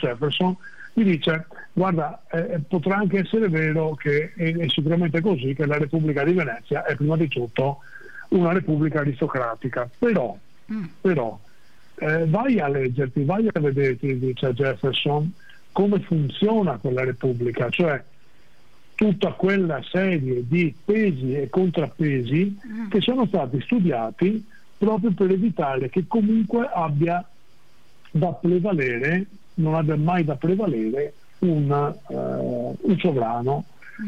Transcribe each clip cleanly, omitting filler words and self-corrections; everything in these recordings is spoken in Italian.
Jefferson, gli dice: guarda, potrà anche essere vero che è sicuramente così, che la Repubblica di Venezia è prima di tutto una repubblica aristocratica, però vai a leggerti, vai a vederti, dice Jefferson, come funziona quella repubblica, cioè tutta quella serie di pesi e contrappesi che sono stati studiati proprio per evitare che comunque abbia da prevalere, non abbia mai da prevalere un sovrano.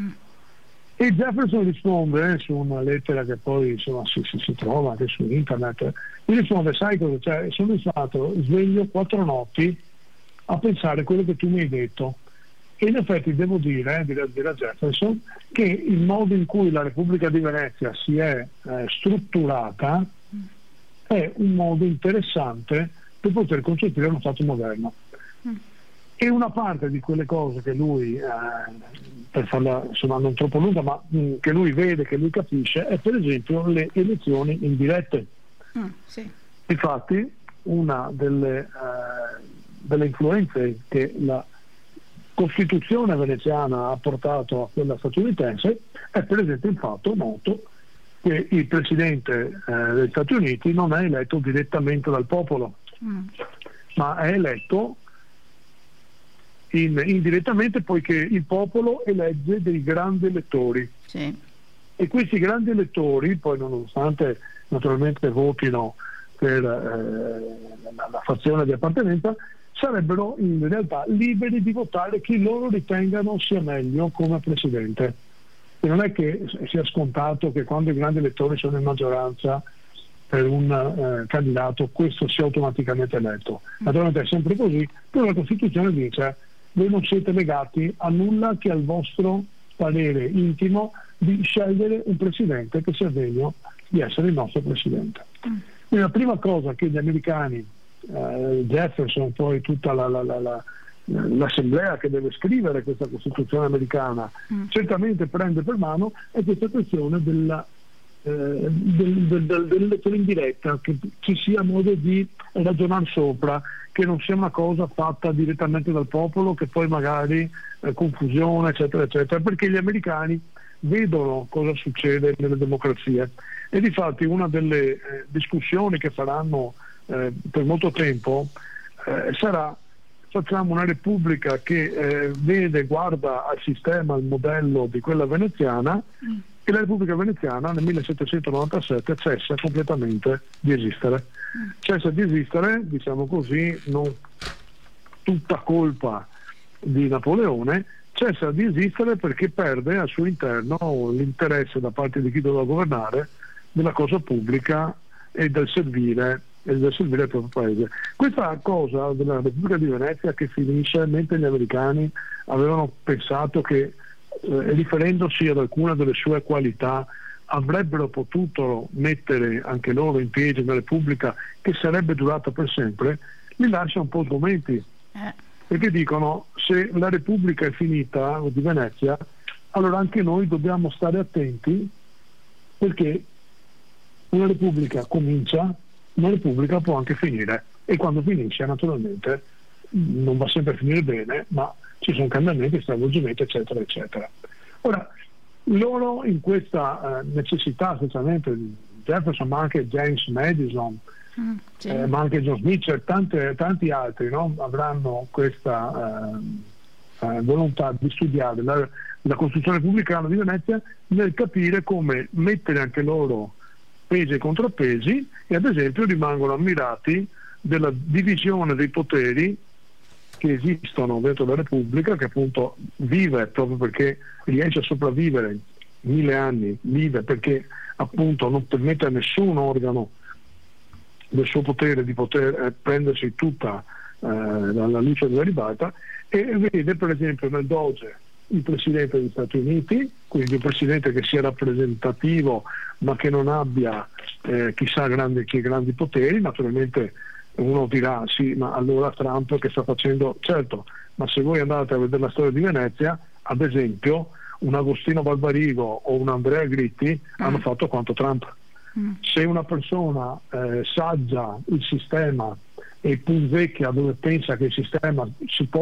E Jefferson risponde su una lettera che poi insomma, si trova anche su internet, gli risponde: sai cosa c'è? Sono stato sveglio 4 notti a pensare quello che tu mi hai detto, e in effetti devo dire a Jefferson, che il modo in cui la Repubblica di Venezia si è strutturata è un modo interessante per poter concepire uno Stato moderno. E una parte di quelle cose che lui, per farla insomma non troppo lunga, ma che lui vede, che lui capisce, è per esempio le elezioni indirette. Sì. Infatti una delle influenze che la Costituzione veneziana ha portato a quella statunitense è per esempio il fatto noto che il Presidente degli Stati Uniti non è eletto direttamente dal popolo, ma è eletto indirettamente, poiché il popolo elegge dei grandi elettori. Sì. E questi grandi elettori, poi nonostante naturalmente votino per la fazione di appartenenza, sarebbero in realtà liberi di votare chi loro ritengano sia meglio come presidente. E non è che sia scontato che quando i grandi elettori sono in maggioranza per un candidato questo sia automaticamente eletto. Naturalmente è sempre così, però la Costituzione dice: voi non siete legati a nulla che al vostro parere intimo di scegliere un presidente che sia degno di essere il nostro presidente. Quindi la prima cosa che gli americani, Jefferson, poi tutta l'assemblea che deve scrivere questa Costituzione americana, certamente prende per mano, è questa questione dell'elezione indiretta, che ci sia modo di ragionare sopra, che non sia una cosa fatta direttamente dal popolo, che poi magari confusione eccetera eccetera, perché gli americani vedono cosa succede nelle democrazie. E difatti una delle discussioni che faranno per molto tempo sarà: facciamo una repubblica che guarda al sistema, al modello di quella veneziana, e la Repubblica Veneziana nel 1797 cessa completamente di esistere. Cessa di esistere, diciamo così, non tutta colpa di Napoleone, cessa di esistere perché perde al suo interno l'interesse da parte di chi doveva governare della cosa pubblica e del servire il proprio paese. Questa cosa della Repubblica di Venezia che finisce mentre gli americani avevano pensato che riferendosi ad alcune delle sue qualità avrebbero potuto mettere anche loro in piedi una repubblica che sarebbe durata per sempre, li lascia un po' sgomenti, perché dicono: se la repubblica è finita di Venezia, allora anche noi dobbiamo stare attenti, perché una repubblica comincia, una repubblica può anche finire, e quando finisce naturalmente non va sempre a finire bene, ma ci sono cambiamenti, stravolgimenti eccetera eccetera. Ora loro in questa necessità, specialmente Jefferson, ma anche James Madison, ma anche John Smith, tanti altri, no? Avranno questa volontà di studiare la Costituzione repubblicana di Venezia, nel capire come mettere anche loro pesi e contrappesi, e ad esempio rimangono ammirati della divisione dei poteri che esistono dentro la Repubblica, che appunto vive proprio perché riesce a sopravvivere 1000 anni, vive perché appunto non permette a nessun organo del suo potere di poter prendersi tutta la luce della ribalta, e vede per esempio nel Doge il Presidente degli Stati Uniti, quindi un Presidente che sia rappresentativo ma che non abbia chissà che grandi poteri. Naturalmente uno dirà: sì, ma allora Trump che sta facendo? Certo, ma se voi andate a vedere la storia di Venezia, ad esempio un Agostino Barbarigo o un Andrea Gritti hanno fatto quanto Trump. Se una persona saggia il sistema e punzecchia dove pensa che il sistema si